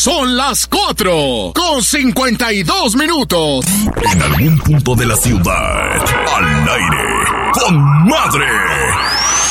Son las 4:52. En algún punto de la ciudad, al aire, con Madre.